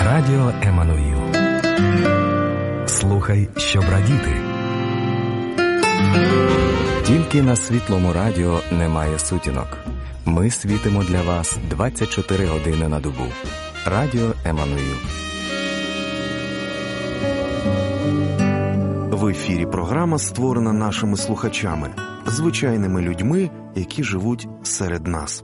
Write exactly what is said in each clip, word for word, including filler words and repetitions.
Радіо Еммануїл. Слухай, щоб радіти. Тільки на Світлому радіо немає сутінок. Ми світимо для вас двадцять чотири години на добу. Радіо Еммануїл. В ефірі програма створена нашими слухачами, звичайними людьми, які живуть серед нас.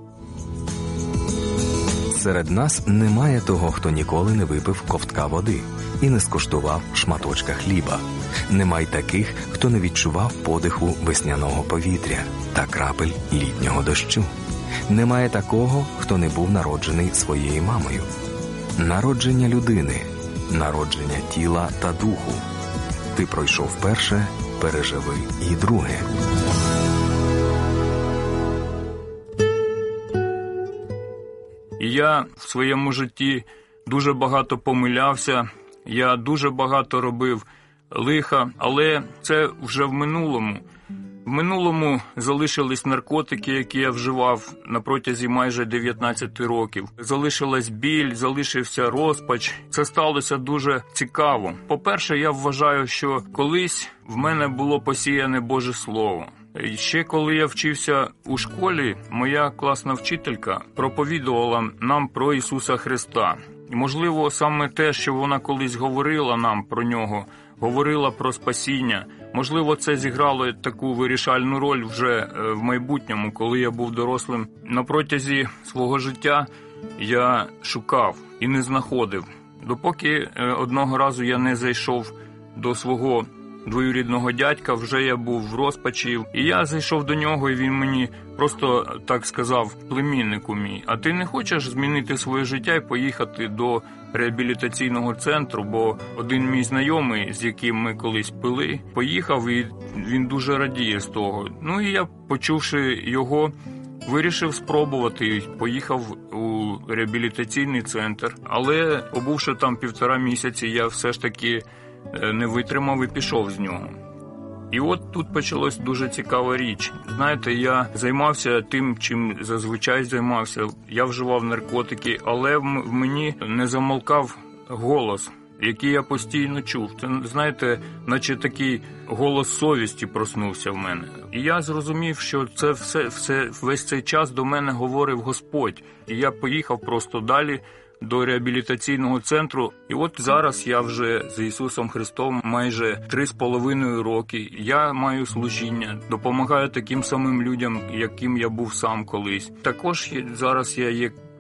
Серед нас немає того, хто ніколи не випив ковтка води і не скуштував шматочка хліба. Немає таких, хто не відчував подиху весняного повітря та крапель літнього дощу. Немає такого, хто не був народжений своєю мамою. Народження людини, народження тіла та духу. Ти пройшов перше, переживи і друге. Я в своєму житті дуже багато помилявся, я дуже багато робив лиха, але це вже в минулому. В минулому залишились наркотики, які я вживав на протязі майже дев'ятнадцяти років. Залишилась біль, залишився розпач. Це сталося дуже цікаво. По-перше, я вважаю, що колись в мене було посіяне Боже Слово. Ще коли я вчився у школі, моя класна вчителька проповідувала нам про Ісуса Христа. І, можливо, саме те, що вона колись говорила нам про Нього, говорила про спасіння, можливо, це зіграло таку вирішальну роль вже в майбутньому, коли я був дорослим. На протязі свого життя я шукав і не знаходив, допоки одного разу я не зайшов до свого двоюрідного дядька, вже я був в розпачі. І я зайшов до нього, і він мені просто так сказав: племіннику мій, а ти не хочеш змінити своє життя і поїхати до реабілітаційного центру? Бо один мій знайомий, з яким ми колись пили, поїхав, і він дуже радіє з того. Ну і я, почувши його, вирішив спробувати і поїхав у реабілітаційний центр. Але, побувши там півтора місяці, я все ж таки не витримав і пішов з нього. І от тут почалась дуже цікава річ. Знаєте, я займався тим, чим зазвичай займався. Я вживав наркотики, але в мені не замовкав голос, який я постійно чув. Це, знаєте, наче такий голос совісті проснувся в мене. І я зрозумів, що це все, все, весь цей час до мене говорив Господь. І я поїхав просто далі до реабілітаційного центру. І от зараз я вже з Ісусом Христом майже три з половиною роки. Я маю служіння, допомагаю таким самим людям, яким я був сам колись. Також зараз я є